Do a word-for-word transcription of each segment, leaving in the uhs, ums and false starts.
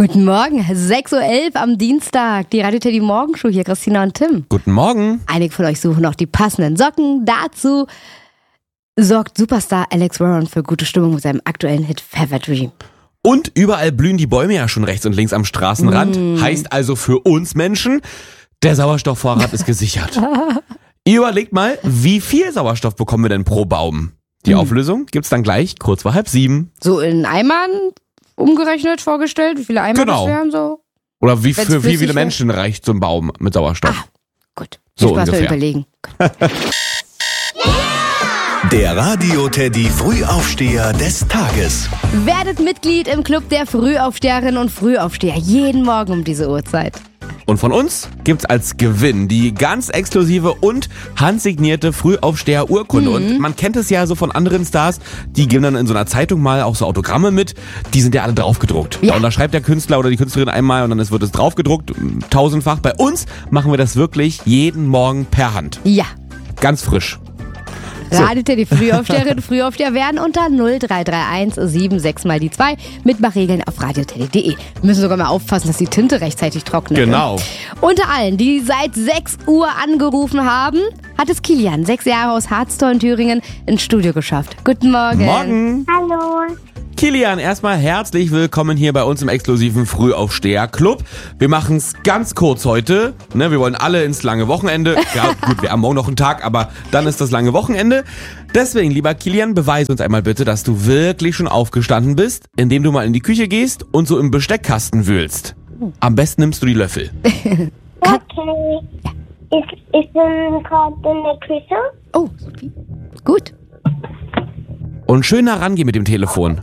Guten Morgen, sechs Uhr elf am Dienstag. Die Radio Teddy Morgenshow hier, Christina und Tim. Guten Morgen. Einige von euch suchen noch die passenden Socken. Dazu sorgt Superstar Alex Warren für gute Stimmung mit seinem aktuellen Hit Fever Dream. Und überall blühen die Bäume ja schon rechts und links am Straßenrand. Mm. Heißt also für uns Menschen, der Sauerstoffvorrat ist gesichert. Ihr überlegt mal, wie viel Sauerstoff bekommen wir denn pro Baum? Die Mm. Auflösung gibt's dann gleich kurz vor halb sieben. So in Eimern umgerechnet, vorgestellt, wie viele Eimer Genau. das wären so? Oder wie Wenn's für wie flüssig viele wär? Menschen reicht so ein Baum mit Sauerstoff? Ah, gut. So Viel Spaß beim ungefähr. Überlegen. Der Radio Teddy Frühaufsteher des Tages. Werdet Mitglied im Club der Frühaufsteherinnen und Frühaufsteher. Jeden Morgen um diese Uhrzeit. Und von uns gibt's als Gewinn die ganz exklusive und handsignierte Frühaufsteher-Urkunde. Mhm. Und man kennt es ja so von anderen Stars, die geben dann in so einer Zeitung mal auch so Autogramme mit. Die sind ja alle draufgedruckt. Ja. Da unterschreibt der Künstler oder die Künstlerin einmal und dann wird es draufgedruckt, tausendfach. Bei uns machen wir das wirklich jeden Morgen per Hand. Ja. Ganz frisch. So. Radio Teddy Frühaufsteherinnen und Frühaufsteher werden unter null drei drei eins sieben sechs mal die zwei mit Regeln auf radioteddy punkt de. Wir müssen sogar mal aufpassen, dass die Tinte rechtzeitig trocknet. Genau. Ne? Unter allen, die seit sechs Uhr angerufen haben, hat es Kilian, sechs Jahre aus Harztor in Thüringen, ins Studio geschafft. Guten Morgen. Morgen. Hallo. Kilian, erstmal herzlich willkommen hier bei uns im exklusiven Frühaufsteher-Club. Wir machen es ganz kurz heute. Ne, wir wollen alle ins lange Wochenende. Ja, gut, wir haben morgen noch einen Tag, aber dann ist das lange Wochenende. Deswegen, lieber Kilian, beweise uns einmal bitte, dass du wirklich schon aufgestanden bist, indem du mal in die Küche gehst und so im Besteckkasten wühlst. Am besten nimmst du die Löffel. Okay. Ich, ich bin gerade in der Küche. Oh, Sophie. Gut. Und schön nah rangehen mit dem Telefon.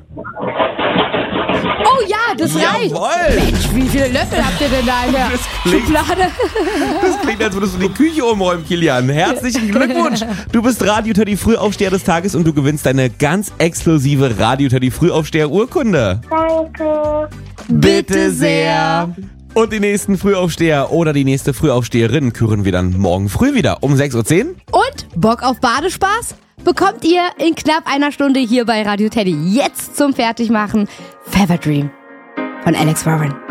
Oh ja, das reicht. Jawohl! Mensch, wie viele Löffel habt ihr denn da in der Das klingt- Schublade? Das klingt, als würdest du die Küche umräumen, Kilian. Herzlichen Glückwunsch. Du bist Radio Teddy Frühaufsteher des Tages und du gewinnst deine ganz exklusive Radio Teddy Frühaufsteher Urkunde. Danke. Bitte sehr. Und die nächsten Frühaufsteher oder die nächste Frühaufsteherin küren wir dann morgen früh wieder um sechs Uhr zehn. Und Bock auf Badespaß? Bekommt ihr in knapp einer Stunde hier bei Radio Teddy. Jetzt zum Fertigmachen Fever Dream von Alex Warren.